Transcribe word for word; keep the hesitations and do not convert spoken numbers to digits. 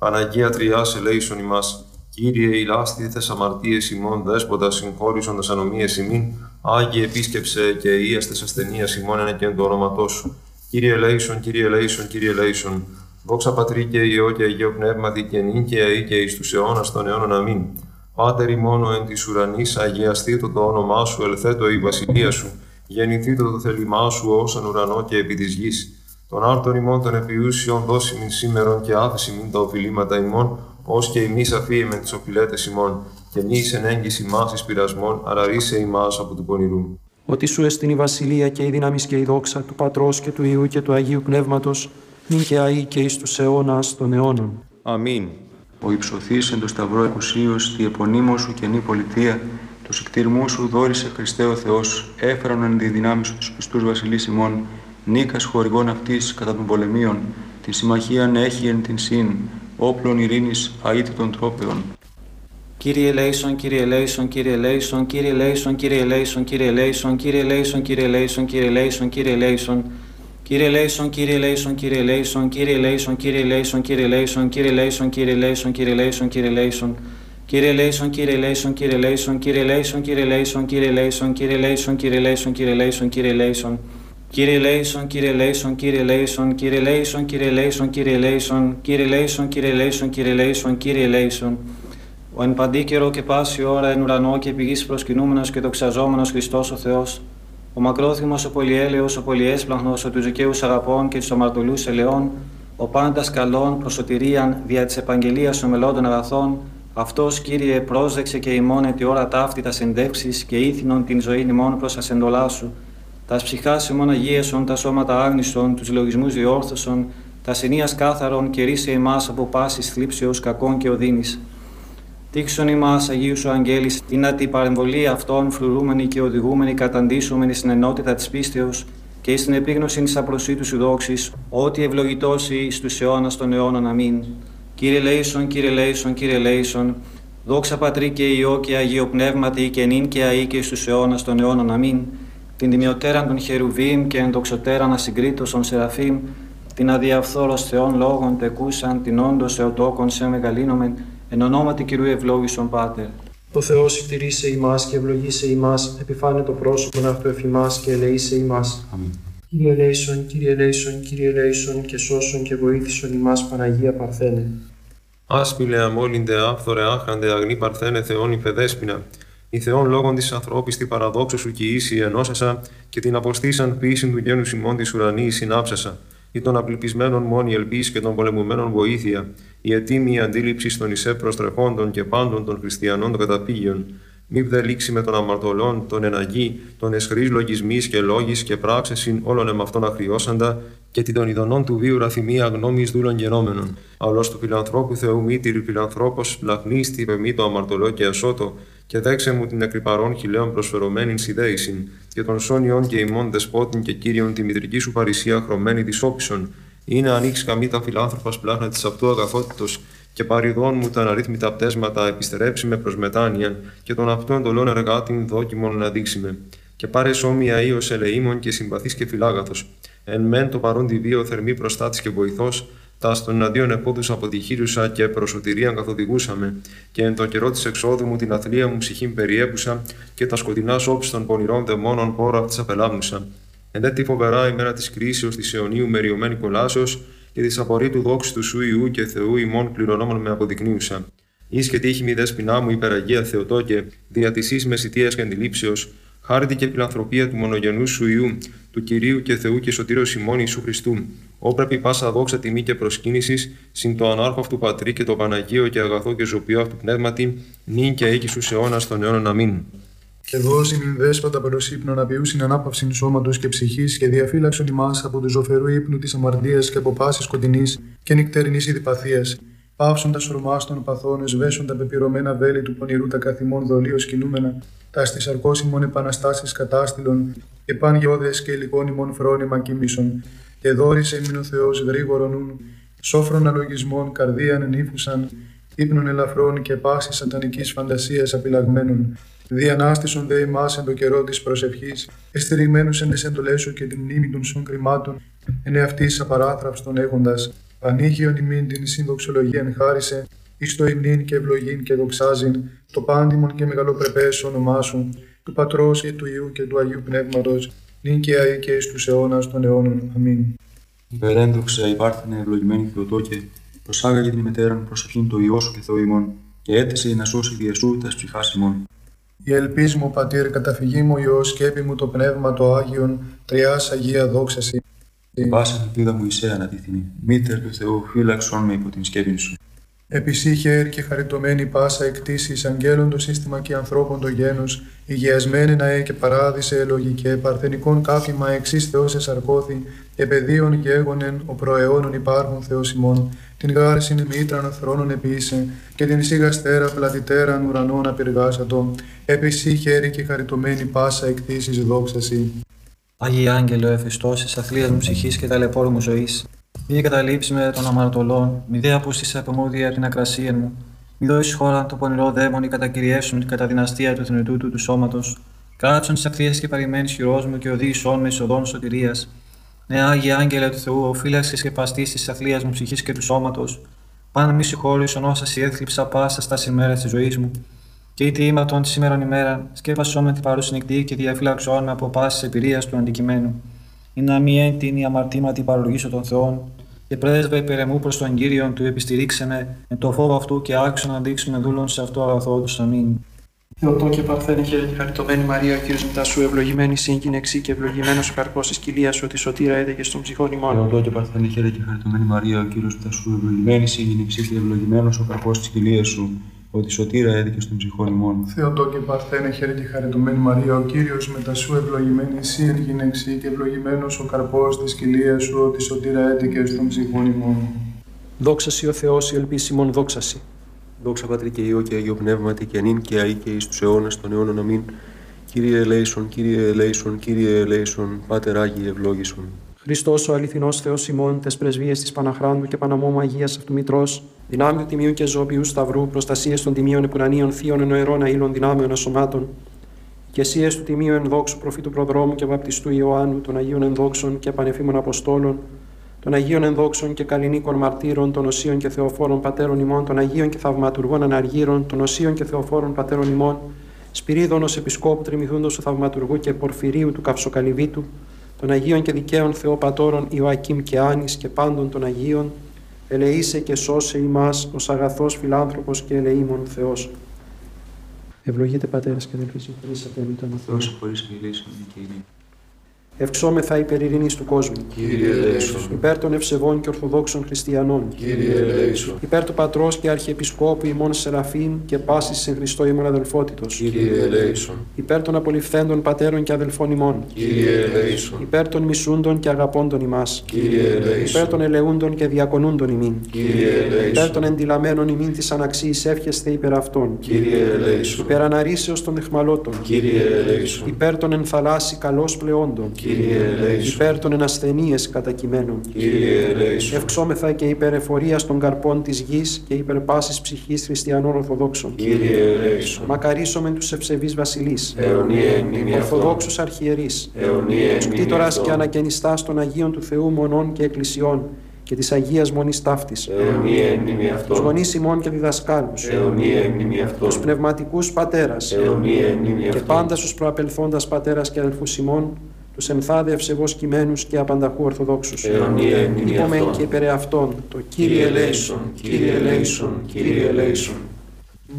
Παναγία Τριάς ελέησον ημάς. Κύριε, ηλάστηθες αμαρτίες ημών, δέσποτα συγχώρησον τας ανομίες ημίν, Άγιε επίσκεψε και ίαστες ασθενείας ημών ενεκέν το όνοματό σου. Κύριε ελέησον, Κύριε ελέησον, Κύριε ελέησον. Δόξα Πατρί και Υιό και Αγίο Πνεύματι και νυν και αεί και εις τους αιώνας των αιώνων. Αμήν. Πάτερ ημών εν της ουρανής, αγιαστήτω το όνομά σου, ελθέτω η βασιλεία σου, γεννηθήτω το θέλημά σου ως εν ουρανό και επί της γης. Τον άρτον ημών των επιούσιων δώσιμην σήμερον και άφησιμην τα οφειλήματα ημών, ως και ημείς αφίεμεν τις οφειλέτες ημών, και μη εις εν έγκυς ημάς εις πειρασμών, αλλά ρίσε ημάς από του πονηρού. Ότι σου εστιν η βασιλεία και η δύναμη και η δόξα του Πατρός και του Υιού και του Αγίου Πνεύματος, νυν και αεί και εις τους αιώνας των αιώνων. Αμήν. Ο υψωθής εν το σταυρό εκουσίως, τη επωνύμω σου καινή πολιτεία, του συκτηρμού σου δόρισε Χριστέ ο Θεός, έφεραν εν τη δυνάμει σου τους πιστούς βασιλείς ημών, νίκας χορηγών αυτής κατά των πολεμίων, την συμμαχίαν έχει εν την συν, όπλων ειρήνης αίτητων τρόπεων. Κύριε ελέησον, Κύριε ελέησον, Κύριε ελέησον, Κύριε ελέησον, Κύριε ελέησον, Κύριε ελέησον, Κύριε ελέησον, Κύριε ελέησον, Κύριε ελέησον, Κύριε ελέησον. Κύριε ελέησον, Κύριε ελέησον, Κύριε ελέησον, Κύριε ελέησον, Κύριε ελέησον, Κύριε ελέησον, Κύριε ελέησον, Κύριε ελέησον, Κύριε ελέησον, Κύριε ελέησον. Κύριε ελέησον, Κύριε ελέησον, Κύριε ελέησον, Κύριε ελέησον, Κύριε ελέησον, Κύριε ελέησον, Κύριε ελέησον, Κύριε ελέησον, Κύριε ελέησον, Κύριε ελέησον. Κύριε ελέησον, Κύριε ελέησον, Κύριε ελέησον, Κύριε ελέησον, Κύριε ελέησον, Κύριε ελέησον, Κύριε ελέησον, Κύριε ελέησον, Κύριε ελέησον, Κύριε ελέησον. Ο εν παντή καιρό και πάση ώρα εν ουρανό και επί γης προσκυνούμενος και δοξαζόμενος Χριστός ο Θεός, ο μακρόθυμος, ο πολυέλεος, ο πολυέσπλαχνος, ο τους δικαίους αγαπών και τους αμαρτωλούς ελαιών, ο πάντας καλών προσωτηρίαν δια της επαγγελίας των μελώντων αγαθών, αυτός, Κύριε, πρόσδεξε και ημών τη ώρα ταύτη τα συντεύξεις και ήθινον την ζωή ημών προς ασεντολά σου. Τας ψυχάς ημών αγίεσον, τα σώματα άγνησον, τους λογισμούς διόρθωσον, τα συνείας κάθαρον και ρίσε ημάς από πάσης θλίψεως κακών και οδύνης. Τύξον ημάς, Αγίου σου αγγέλης, την αντιπαρεμβολή αυτών φρουρούμενοι και οδηγούμενοι καταντήσομενοι στην ενότητα της πίστεως και εις την επίγνωση της απροσίτου σου δόξης, ότι ευλογητώσει εις τους αιώνας των αιώνων. Αμήν. Κύριε ελέησον, Κύριε ελέησον, Κύριε ελέησον, δόξα Πατρί και Υιό και Αγίο Πνεύματι και νυν και αεί και εις τους αιώνας των αιώνων. Αμήν. Την τιμιωτέραν των χερουβίμ και ενδοξωτέραν ασυγκρίτως των σεραφείμ, την αδιαφθόρος Θεών λόγων τεκούσαν, την όντως εωτόκον σε μεγαλύνομεν, εν ονόματι Κυρίου ευλόγησον Πάτερ. Ο Θεός συντηρήσε ημάς και ευλογήσε ημάς, επιφάνε το πρόσωπον αυτού εφημάς και ελεήσε ημάς. Αμήν. Κύριε ελέησον, Κύριε ελέησον, Κύριε ελέησον και σώσον και βοήθησον ημάς, Παναγία Παρθένε. Άσπηλε αμόλυντε άφθορε άχαντε αγνή Παρθένε Θεόν υφεδέσποινα. Η Θεόν λόγων της ανθρώπης τη παραδόξου σου και ίση ενώσασα και την αποστήσαν ποιήσιν του γένους ημών της ουρανής συνάψασα. Ή των απληπισμένων μόνη ελπίς και των πολεμουμένων βοήθεια, η ετοίμη αντίληψη των εισέ προστρεφόντων και πάντων των χριστιανών των καταπήγειων. Μη δε λήξει με των αμαρτωλών, των εναγεί, των εσχρής λογισμής και λόγης και πράξεσιν όλων εμ' αυτών αχριώσαντα, και την των ειδονών του βίου ραθυμία γνώμης δούλων γενόμενων. Αλλός του φιλανθρώπου Θεού μήτηρη φιλανθρώπος, λαχνίστη πεμή το αμαρτωλό και ασώτο, και δέξε μου την εκρυπαρών χιλέων προσφερωμένην σιδέησιν, και των σόνιων και ημών δεσπότην και κύριον τη μητρική σου παρησία χρωμένη της όπισον. Είναι ανοίξει καμή τα φιλάνθρωπας πλάχνα της αυτού αγαθότητος, και παριδών μου τα αναρρύθμιτα πτέσματα επιστερέψει με προς μετάνοιαν, και των αυτών εντολών εργάτην δόκιμον να δείξει με. Και πάρε όμοια ίος ελεήμων και συμπαθής και φιλάγαθος. Εν μεν το παρόν τη βίο θερμή προστάτης και βοηθός, τα στον εναντίον επόδους αποτυχήρουσα και προσωτηρίαν καθοδηγούσαμε, και εν το καιρό της εξόδου μου την αθλία μου ψυχήν περιέπουσα, και τα σκοτεινά όψη των πονηρών δαιμόνων πόρο αυτής απελάμνουσα. Εν δε τη φοβερά ημέρα της κρίσεως της αιωνίου μεριωμένη κολάσεως, και της απορρίτου δόξης του σου Ιού και Θεού ημών κληρονόμων με αποδεικνύουσα. Εις και τύχη μη δέσποινά μου υπεραγία Θεοτόκε, δια της εις μεσητείας και αντιλήψεως, χάρητη και φιλανθρωπία του μονογενού σου Ιού, του Κυρίου και Θεού και Σωτήρος ημών Ιησού Χριστού, όπρεπη πάσα δόξα τιμή και προσκύνησης, συν το ανάρχο αυτού Πατρί και το Παναγίο και αγαθό και ζωπιό αυτού πνεύματι, νυν και αίκη στους αιώνας των αιώνων. Αμήν. Και δώσει μην δέσποτα προς ύπνον απειούσιν ανάπαυσιν σώματος και ψυχής και διαφύλαξον ημάς από του ζωφερού ύπνου της αμαρτίας και από πάσης σκοτεινής και νυκτερινής ειδηπαθίας. Πάυσον τα ορμάς των παθών, εσβέσον τα πεπυρωμένα βέλη του πονηρού τα καθημών δολίως κινούμενα, τα στις αρκώσιμων επαναστάσεις κατάστηλων, και παν γεώδες και υλικών ημών φρόνημα κοιμήσον. Και δόρισε μην ο Θεός γρήγορον νουν, σόφρον αλογισμών καρδίαν ενήφουσαν, ύπνων ελαφρών και πάσης σατανικής φαντασίας απειλαγμένων. Διανάστησον δε ημάς εν το καιρό της προσευχής, εστηριγμένους εν τες εντολές σου και την μνήμη των σων κρυμάτων, εν εαυτής απαράθραυστον έχοντας. Πανήγιον ημίν την συνδοξολογίαν χάρισε, εις το υμνήν και ευλογήν και δοξάζειν, το πάντιμον και μεγαλοπρεπές όνομά σου, του Πατρός και του Υιού και του Αγίου Πνεύματος, νυν και αεί και εις τους αιώνας των αιώνων. Αμήν. Υπερένδοξα υπάρχουνε ευλογημένη Θεοτόκε, προσάγαγε την μετέραν προσευχήν το Υιό σου και Θεό ημών, και έθεσε να σώσει διεσού τας ψυχάς ημών. Η ελπίς μου, Πατήρ, καταφυγή μου Υιός, σκέπη μου το Πνεύμα το Άγιον, Τριάς Αγία δόξαση. Πάσα ελπίδα μου εισέ ανατίθινη, μήτερ του Θεού, φύλαξον με υπό την σκέπη σου. Επισύχε και χαριτωμένη πάσα εκτίσεις, αγγέλων το σύστημα και ανθρώπων το γένος, υγειασμένη να ε και παράδεισε ελογικέ, παρθενικών κάφημα εξής Θεός εσαρκώθη, επαιδείων γέγονεν, ο προαιώνων υπάρχων Θεός ημών, την γάρσιν μήτραν θρόνων επίησε, και την σίγαστέρα πλατητέραν ουρανών απειργάσατο, επισύχε και χαριτωμένη πάσα εκτίσεις δόξαση. Άγιε Άγγελο, εφιστώσεις αθλίας μου ψυχής και ταλαιπώρου μου ζωής, μη καταλήψει με των αμαρτωλών, μη δε απούστησε από μου δια την ακρασία μου, μη δώσεις χώρα το πονηρό δαίμονι κατακυριεύσουν κατά δυναστεία του θνητού του του σώματος, κάτσον στις ακτίες και παρημένης χειρός μου και οδήγησόν με εισοδόν σωτηρίας. Ναι, Άγιε Άγγελε του Θεού, οφείλαξες και παστής της αθλίας μου ψυχής και του σώματος, πάντα μη συγχώρησον όσα σι έθλιψα πάσα στα ημέρας της ζωής μου. Και είτε ήμαρτον τη σήμερον ημέρα, σκέπασόν με την παρούσιν νυχτή και διαφύλαξόν με από πάση εμπειρία του αντικειμένου. Ή να μη έντεινη η αμαρτήματη παρολογήσω των Θεών, και πρέσβε υπερεμού προς τον Κύριον του επιστηρίξε με, με το φόβο αυτού και άξιο να δείξουμε δούλων σε αυτό αγαθό του. Αμήν. Θεοτόκε Παρθένε, χαίρετε και χαριτωμένη Μαρία, ο Κύριος μετά σου, ευλογημένη σύγκυνε εξή και ευλογημένος ο καρπός της κοιλίας σου, ότι σωτήρα έδεκε στον ψυχών ημών. Θεοτόκε Παρθένε, χαίρετε και χαριτωμένη Μαρία, ο Κύριος μετά σου, ευλογημένη σύγκυνε εξή και ευλογημένος ο καρπός της κοιλίας σου, ότι σωτήρα έδικε στον ψυχών ημών. Θεοτόκε Παρθένε, χαίρε και χαριτωμένη Μαρία, ο Κύριος μετά σου, ευλογημένη εσύ εν γυναίξη και ευλογημένος ο καρπός της κοιλίας σου, ότι σωτήρα έδικε στον ψυχών ημών. Δόξασι ο Θεός, η ελπίς ημών δόξασι. Δόξα Πατρί και Υιό και Αγίο Πνεύματι και νυν και αεί και εις τους αιώνας των αιώνων. Αμήν. Κύριε ελέησον, Κύριε ελέησον, Κύριε ελέησον, Πάτερ Άγιε ευλόγησον. Χριστός ο αληθινός Θεός ημών, τες πρεσβείες της Παναχράντου και Παναμόμου Αγίας αυτού Μητρός, δυνάμει του Τιμίου και Ζώπιου Σταυρού, προστασίες των Τιμίων Επουρανίων Θείων ενοερών αήλων δυνάμεων ασωμάτων, ικεσίες του Τιμίου Ενδόξου Προφήτου Προδρόμου και Βαπτιστού Ιωάννου, των Αγίων Ενδόξων και Πανεφήμων Αποστόλων, των Αγίων Ενδόξων και Καλλινίκων Μαρτύρων, των Οσίων και Θεοφόρων Πατέρων ημών, των Αγίων και Θαυματουργών Αναργύρων, των Οσίων και Θεοφόρων Πατέρων ημών, Σπυρίδωνος Επισκόπου Τριμηθούντος του Θαυματουργού και Πορφυρίου του Καυσοκαλυβίτου, των Αγίων και Δικαίων Θεοπατώρων Ιωακήμ και Άνης και πάντων των Αγίων, ελεήσε και σώσε ημάς ως αγαθός φιλάνθρωπος και ελεήμων Θεός. Ευλογείτε Πατέρας και αδελφοί, χωρίς ατέλειωτον ο Θεός. Χωρίς μιλήσεων και ειρήνη. Ευξόμεθα υπέρ ειρήνης του κόσμου. Κύριε ελέησον. Υπέρ των ευσεβών και ορθοδόξων χριστιανών. Κύριε ελέησον. Υπέρ του Πατρός και Αρχιεπισκόπου ημών Σεραφείμ και πάσης εν Χριστώ ημών αδελφότητος. Κύριε ελέησον. Υπέρ των απολυφθέντων πατέρων και αδελφών ημών. Κύριε ελέησον. Υπέρ των μισούντων και αγαπώντων ημάς. Κύριε ελέησον. Υπέρ των ελεούντων και διακονούντων ημίν. Κύριε ελέησον. Υπέρ των εντυλαμένων ημίν της αναξίης εύχεσθε υπέρ αυτών. Κύριε ελέησον. Υπέρ αναρρήσεως των αιχμαλώτων. Κύριε ελέησον. Υπέρ των ενθαλάσσι καλώς πλεόντων. Κύριε ελέησον. Υπέρ των ενασθενείες κατακειμένων. Κύριε ελέησον. Ευξόμεθα και υπέρ εφορίας των καρπών της γης και υπέρ πάσης ψυχής χριστιανών Ορθοδόξων. Κύριε ελέησον. Μακαρίσομεν τους ευσεβείς βασιλείς. Αιωνία εν μνήμη αυτών. Ορθοδόξους αρχιερείς. Αιωνία εν μνήμη Κτήτορας αυτών. και ανακαινιστάς των Αγίων του Θεού μονών και εκκλησιών και της Αγίας Μονής Ταύτης. Αιωνία εν μνήμη Τους αυτών. γονείς ημών και διδασκάλους. Αιωνία εν μνήμη Τους αυτών. πνευματικούς πατέρας. Αιωνία εν μνήμη Και αυτών. πάντα στους προαπελθόντας πατέρας και αδελφούς ημών, τους ενθάδε ευσεβώς κειμένους και απανταχού Ορθοδόξους. Αιωνία εν μνήμη Είπομεν αυτών. και υπερ αυτών το Κύριε ελέησον, Κύριε ελέησον, Κύριε ελέησον.